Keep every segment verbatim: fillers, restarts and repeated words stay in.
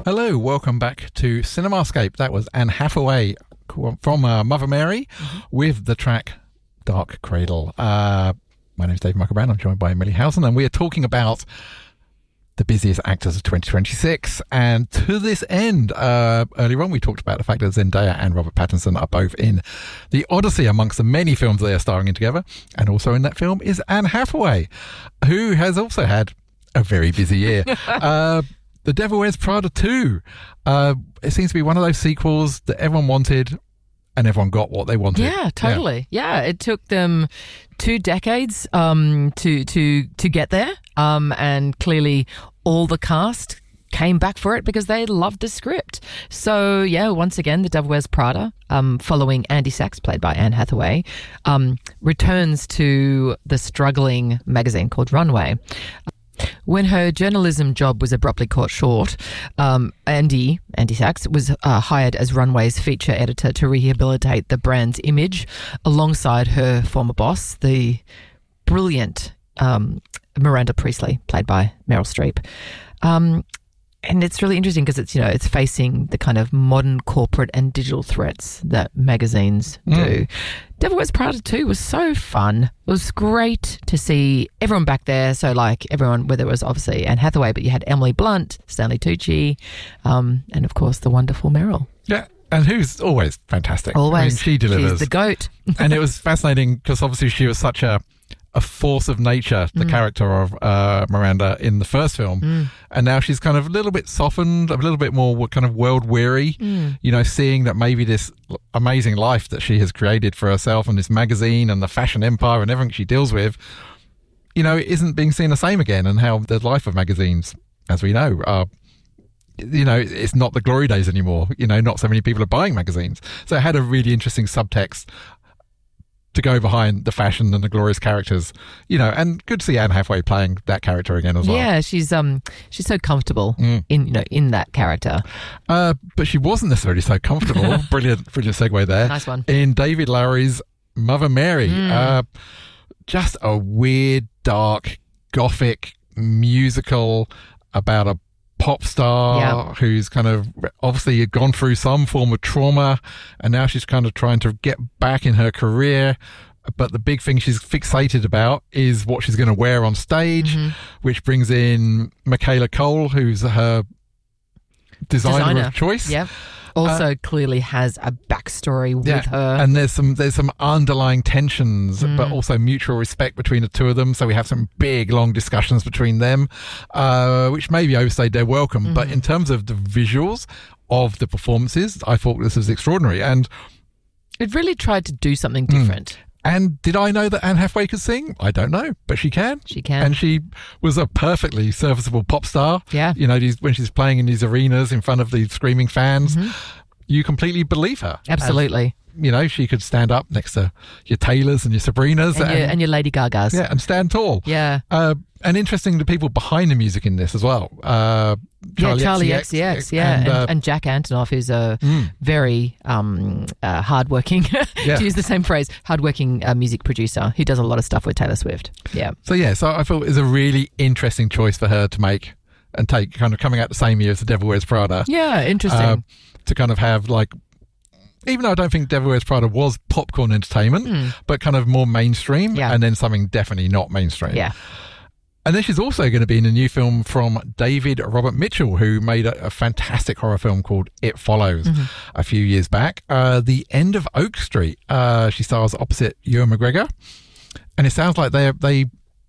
Hello, welcome back to Cinemascape. That was Anne Hathaway from uh, Mother Mary mm-hmm. with the track Dark Cradle. Uh, my name is Dave Michael Brown. I'm joined by Millie Housen, and we are talking about the busiest actors of twenty twenty-six. And to this end, uh, earlier on, we talked about the fact that Zendaya and Robert Pattinson are both in The Odyssey amongst the many films they are starring in together. And also in that film is Anne Hathaway, who has also had a very busy year. uh, The Devil Wears Prada two. Uh, it seems to be one of those sequels that everyone wanted and everyone got what they wanted. Yeah, totally. Yeah, yeah, it took them two decades um, to to to get there, um, and clearly all the cast came back for it because they loved the script. So, yeah, once again, The Devil Wears Prada, um, following Andy Sachs, played by Anne Hathaway, um, returns to the struggling magazine called Runway. When her journalism job was abruptly cut short, um, Andy, Andy Sachs, was uh, hired as Runway's feature editor to rehabilitate the brand's image alongside her former boss, the brilliant um, Miranda Priestley, played by Meryl Streep. Um, and it's really interesting because it's, you know, it's facing the kind of modern corporate and digital threats that magazines mm. do. Devil Wears Prada two was so fun. It was great to see everyone back there. So, like, everyone, whether it was obviously Anne Hathaway, but you had Emily Blunt, Stanley Tucci, um, and, of course, the wonderful Meryl. Yeah, and who's always fantastic. Always. I mean, she delivers. She's the goat. And it was fascinating because, obviously, she was such a... a force of nature, the mm. character of uh, Miranda in the first film. Mm. And now she's kind of a little bit softened, a little bit more kind of world-weary, mm. you know, seeing that maybe this amazing life that she has created for herself and this magazine and the fashion empire and everything she deals with, you know, isn't being seen the same again, and how the life of magazines, as we know, are, you know, it's not the glory days anymore. You know, not so many people are buying magazines. So it had a really interesting subtext to go behind the fashion and the glorious characters, you know, and good to see Anne Hathaway playing that character again as well. Yeah, she's um she's so comfortable mm. in you know in that character. Uh, but she wasn't necessarily so comfortable. brilliant, brilliant segue there. Nice one. In David Lowery's Mother Mary, mm. uh, just a weird, dark, gothic musical about a pop star yeah. who's kind of obviously gone through some form of trauma, and now she's kind of trying to get back in her career. But the big thing she's fixated about is what she's going to wear on stage, mm-hmm. which brings in Michaela Cole, who's her designer, designer. of choice. Yep. Also uh, clearly has a backstory with yeah, her. And there's some there's some underlying tensions, mm. but also mutual respect between the two of them. So we have some big, long discussions between them, uh, which maybe overstayed their welcome. Mm. But in terms of the visuals of the performances, I thought this was extraordinary. And it really tried to do something different. Mm. And did I know that Anne Hathaway could sing? I don't know, but she can. She can. And she was a perfectly serviceable pop star. Yeah. You know, these, when she's playing in these arenas in front of the screaming fans, mm-hmm. you completely believe her. Absolutely. As, you know, she could stand up next to your Taylors and your Sabrinas. And, and, your, and your Lady Gagas. Yeah, and stand tall. Yeah. Uh, and interesting, the people behind the music in this as well. Uh, Charlie yeah, Charlie X C X, yeah. And, uh, and, and Jack Antonoff, who's a mm. very um, uh, hardworking, yeah. to use the same phrase, hardworking uh, music producer who does a lot of stuff with Taylor Swift. Yeah. So, yeah, so I thought it was a really interesting choice for her to make and take, kind of coming out the same year as The Devil Wears Prada. Yeah, interesting. Uh, to kind of have, like, even though I don't think Devil Wears Prada was popcorn entertainment, mm. but kind of more mainstream, yeah. and then something definitely not mainstream. Yeah. And then she's also going to be in a new film from David Robert Mitchell, who made a, a fantastic horror film called It Follows mm-hmm. a few years back. Uh, The End of Oak Street. Uh, she stars opposite Ewan McGregor. And it sounds like they they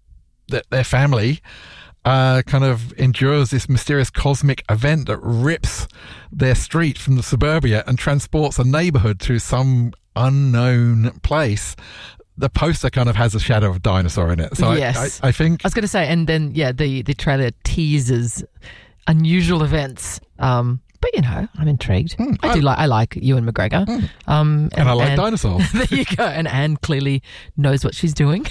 their family uh, kind of endures this mysterious cosmic event that rips their street from the suburbia and transports a neighborhood to some unknown place. The poster kind of has a shadow of a dinosaur in it. So yes. I, I, I think... I was going to say, and then, yeah, the, the trailer teases unusual events. Um, but, you know, I'm intrigued. Mm, I, I do like I like Ewan McGregor. Mm. Um, and, and I like Anne, dinosaurs. There you go. And Anne clearly knows what she's doing.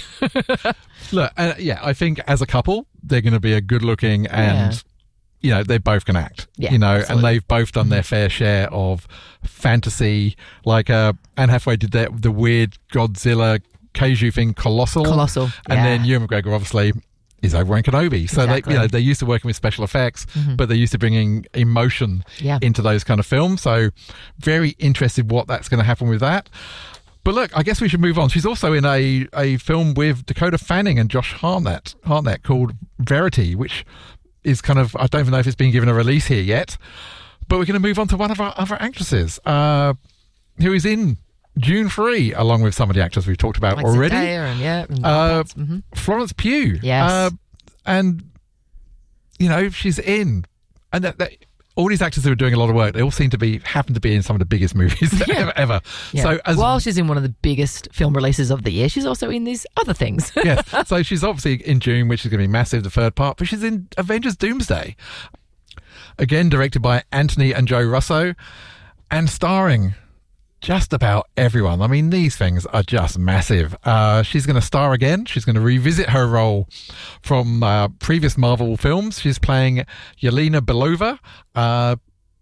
Look, uh, yeah, I think as a couple, they're going to be a good-looking and... Yeah. You know, they both can act, yeah, you know, absolutely. And they've both done their fair share of fantasy. Like uh, Anne Hathaway did that, the weird Godzilla kaiju thing, Colossal. Colossal, And yeah. then Ewan McGregor, obviously, is Obi-Wan Kenobi. So Exactly. they, you know, they're used to working with special effects, Mm-hmm. but they're used to bringing emotion Yeah. into those kind of films. So very interested what that's going to happen with that. But look, I guess we should move on. She's also in a, a film with Dakota Fanning and Josh Hartnett, Hartnett called Verity, which is kind of, I don't even know if it's been given a release here yet. But we're going to move on to one of our other actresses, uh, who is in Dune three, along with some of the actors we've talked about Like already. Zendaya and, yeah, and Uh, mm-hmm. Florence Pugh. Yes. Uh, and, you know, she's in. And that, that, all these actors who are doing a lot of work, they all seem to be, happen to be in some of the biggest movies Yeah. ever. ever. Yeah. So as While she's in one of the biggest film releases of the year, she's also in these other things. yes. So she's obviously in Dune, which is going to be massive, the third part, but she's in Avengers Doomsday. Again, directed by Anthony and Joe Russo, and starring just about everyone. I mean, these things are just massive. Uh, she's going to star again. She's going to revisit her role from uh, previous Marvel films. She's playing Yelena Belova, uh,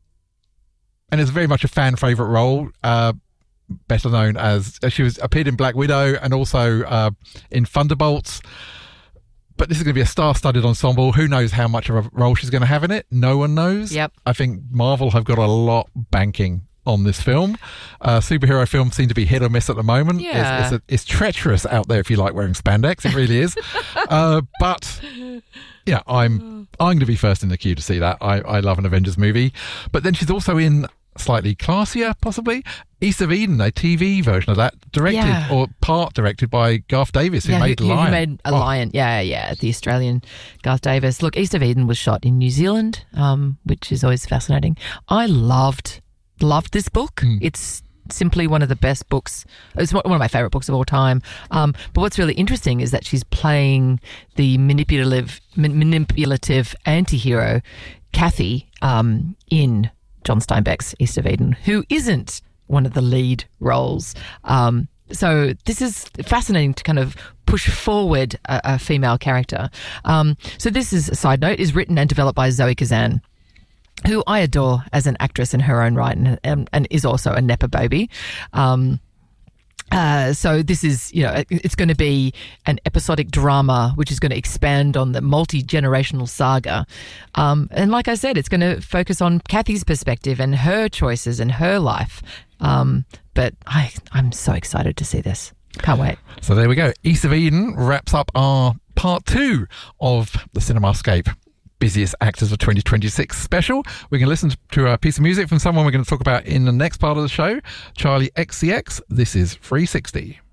and it's very much a fan favorite role. Uh, better known as she was appeared in Black Widow and also uh, in Thunderbolts. But this is going to be a star-studded ensemble. Who knows how much of a role she's going to have in it? No one knows. Yep. I think Marvel have got a lot banking on this film. Uh, superhero films seem to be hit or miss at the moment. Yeah. It's, it's, a, it's treacherous out there if you like wearing spandex. It really is. uh, but yeah, I'm I'm going to be first in the queue to see that. I, I love an Avengers movie. But then she's also in slightly classier, possibly, East of Eden, a T V version of that, directed Yeah. or part directed by Garth Davis, who yeah, made who, Lion. who made a Oh, lion. Yeah, yeah, the Australian Garth Davis. Look, East of Eden was shot in New Zealand, um, which is always fascinating. I loved loved this book. Mm. It's simply one of the best books. It's one of my favorite books of all time. Um, but what's really interesting is that she's playing the manipulative, man- manipulative anti-hero Kathy um, in John Steinbeck's East of Eden, who isn't one of the lead roles. Um, so this is fascinating to kind of push forward a, a female character. Um, so this is a side note, is written and developed by Zoe Kazan, who I adore as an actress in her own right, and, and, and is also a Nepo baby. Um, uh, so this is, you know, it- it's going to be an episodic drama which is going to expand on the multi-generational saga. Um, and like I said, it's going to focus on Kathy's perspective and her choices and her life. Um, but I, I'm so excited to see this. Can't wait. So there we go. East of Eden wraps up our part two of the CinemaScape busiest actors of twenty twenty-six special. We're going to listen to a piece of music from someone we're going to talk about in the next part of the show, Charlie X C X. This is three sixty.